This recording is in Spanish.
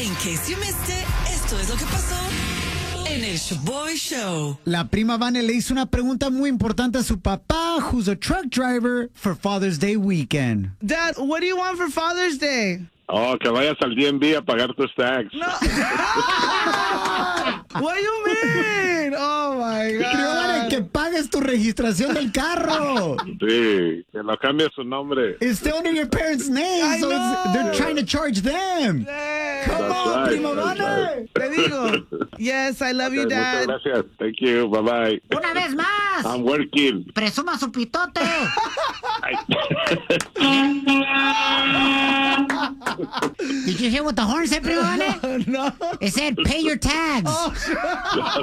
In case you missed it, esto es lo que pasó en el Shaboy Show. La prima Vane le hizo una pregunta muy importante a su papá, who's a truck driver, for Father's Day weekend. Dad, what do you want for Father's Day? Oh, que vayas al DMV a pagar tus tax. No. What do you mean? Oh, my Pero God. que pagues tu registración del carro. Sí, que lo cambie su nombre. It's still under your parents' name, I so know. they're trying to charge them. Hey, Come That's on, right, prima that's Vane. te digo. Yes, I love you, Okay, Dad. muchas gracias. Thank you. Bye-bye. Una vez más, I'm working. presuma su pitote. Did you hear what the horn said, prima Vane? No. It said, pay your tags.